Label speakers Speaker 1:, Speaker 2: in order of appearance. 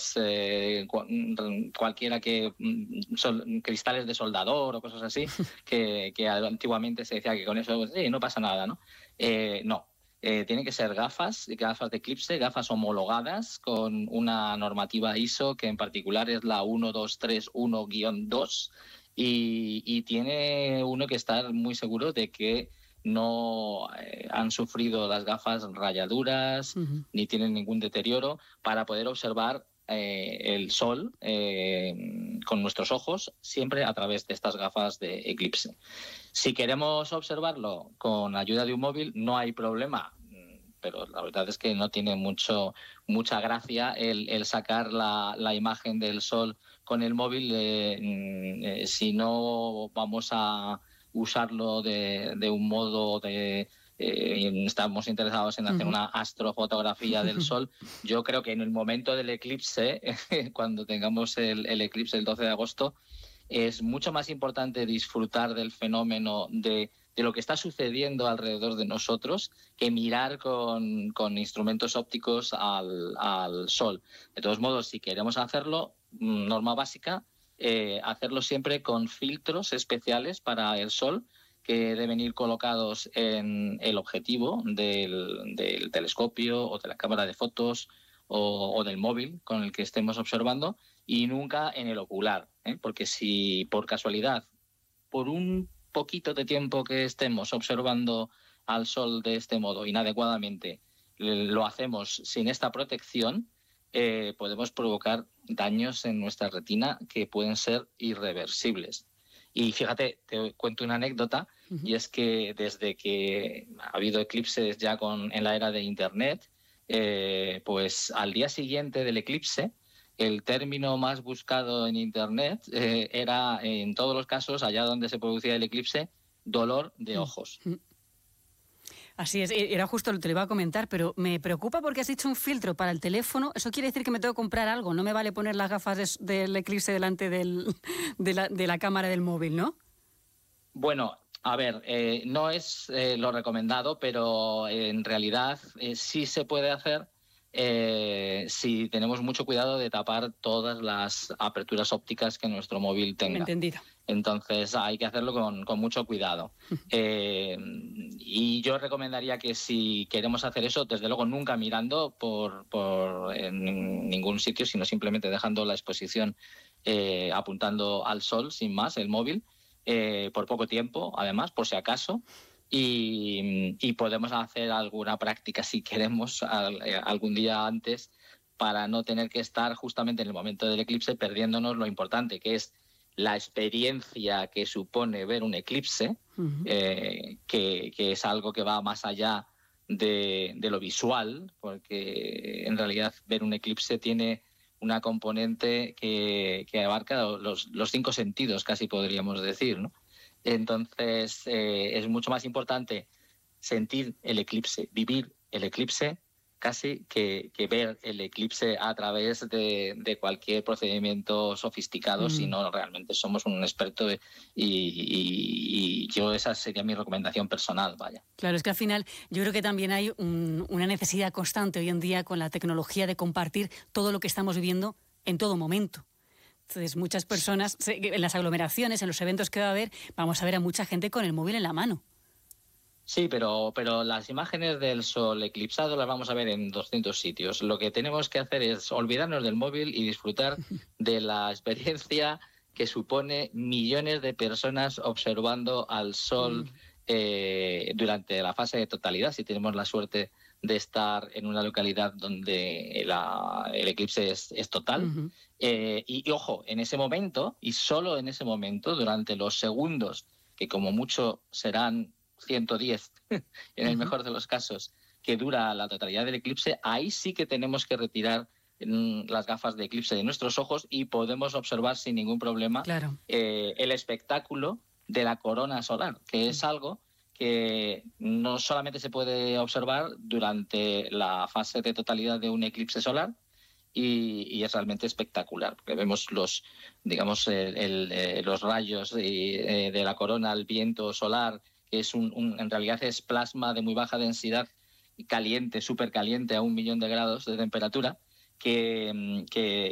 Speaker 1: cualquiera que cristales de soldador o cosas así, que antiguamente se decía que con eso no pasa nada, ¿no? No. Tienen que ser gafas de eclipse, gafas homologadas con una normativa ISO que en particular es la 12331-2 y tiene uno que estar muy seguro de que no han sufrido las gafas rayaduras ni tienen ningún deterioro para poder observar el sol con nuestros ojos siempre a través de estas gafas de eclipse. Si queremos observarlo con ayuda de un móvil, no hay problema, pero la verdad es que no tiene mucha gracia el sacar la imagen del sol con el móvil si no vamos a usarlo de un modo estamos interesados en hacer una astrofotografía del sol. Yo creo que en el momento del eclipse, cuando tengamos el eclipse el 12 de agosto, es mucho más importante disfrutar del fenómeno de lo que está sucediendo alrededor de nosotros que mirar con instrumentos ópticos al sol. De todos modos, si queremos hacerlo, norma básica, hacerlo siempre con filtros especiales para el sol que deben ir colocados en el objetivo del telescopio o de la cámara de fotos o del móvil con el que estemos observando y nunca en el ocular, porque si por casualidad, por un poquito de tiempo que estemos observando al sol de este modo inadecuadamente, lo hacemos sin esta protección, podemos provocar daños en nuestra retina que pueden ser irreversibles. Y fíjate, te cuento una anécdota, y es que desde que ha habido eclipses ya en la era de Internet, pues al día siguiente del eclipse, el término más buscado en Internet era, en todos los casos, allá donde se producía el eclipse, dolor de ojos.
Speaker 2: Así es, era justo lo que te iba a comentar, pero me preocupa porque has dicho un filtro para el teléfono. Eso quiere decir que me tengo que comprar algo. No me vale poner las gafas del eclipse delante de la cámara del móvil, ¿no?
Speaker 1: Bueno, a ver, no es lo recomendado, pero en realidad sí se puede hacer si tenemos mucho cuidado de tapar todas las aperturas ópticas que nuestro móvil tenga.
Speaker 2: Entendido.
Speaker 1: Entonces hay que hacerlo con mucho cuidado. Y yo recomendaría que si queremos hacer eso, desde luego nunca mirando en ningún sitio, sino simplemente dejando la exposición apuntando al sol, sin más, el móvil, por poco tiempo, además, por si acaso. Y podemos hacer alguna práctica si queremos algún día antes para no tener que estar justamente en el momento del eclipse perdiéndonos lo importante que es la experiencia que supone ver un eclipse, que es algo que va más allá de lo visual, porque en realidad ver un eclipse tiene una componente que abarca los 5 sentidos, casi podríamos decir, ¿no? Entonces es mucho más importante sentir el eclipse, vivir el eclipse, casi que ver el eclipse a través de cualquier procedimiento sofisticado, si no realmente somos un experto y yo esa sería mi recomendación personal, vaya.
Speaker 2: Claro, es que al final yo creo que también hay una necesidad constante hoy en día con la tecnología de compartir todo lo que estamos viviendo en todo momento. Entonces, muchas personas, en las aglomeraciones, en los eventos que va a haber, vamos a ver a mucha gente con el móvil en la mano.
Speaker 1: Sí, pero las imágenes del sol eclipsado las vamos a ver en 200 sitios. Lo que tenemos que hacer es olvidarnos del móvil y disfrutar de la experiencia que supone millones de personas observando al sol durante la fase de totalidad, si tenemos la suerte de estar en una localidad donde el eclipse es total. Y ojo, en ese momento, y solo en ese momento, durante los segundos, que como mucho serán 110 en el mejor de los casos, que dura la totalidad del eclipse, ahí sí que tenemos que retirar las gafas de eclipse de nuestros ojos y podemos observar sin ningún problema el espectáculo de la corona solar, que es algo que no solamente se puede observar durante la fase de totalidad de un eclipse solar, y es realmente espectacular, porque vemos los rayos de la corona, el viento solar, que es en realidad es plasma de muy baja densidad, caliente, súper caliente, a 1 millón de grados de temperatura, que